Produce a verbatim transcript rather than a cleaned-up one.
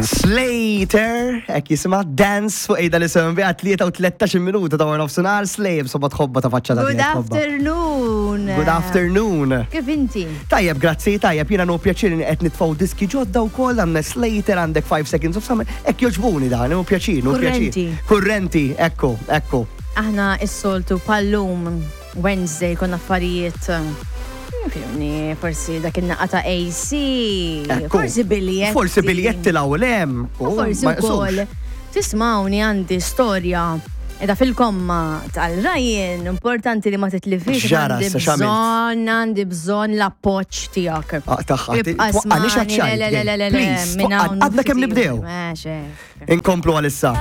Slater, ek jisima Dance fuq ejda li sembi għat tlieta u tlettax minuta ta' nofsinhar Slave soba tħobba ta' faċċa ta' Good afternoon. Good afternoon. Kif inti? Tajjeb, grazzi, tajjeb, jiena nu pjaċir qed nitfgħu diski ġodda wkoll għandna Slater għandek five seconds of summer, hekk joġbuni dan, hu pjaċir, hu pjaċir. Kurrenti, ekku, ekku. Aħna is-soltu pallum Wednesday konna affarijiet Fimni, forsi dak il-naqqa ta' A C, forsi biljetti. Forsi biljetti l-ewwel hemm. Forsi wkoll. Tismawni għandi storja edha fil-komma tal-Ryan, importanti li ma titlifix. Għandi bżonn, għandi bżonn l-appoġġ tiegħek. Taħħati, għaliex għadċaj. Għadna kemm nibdew. Inkomplu għalissa.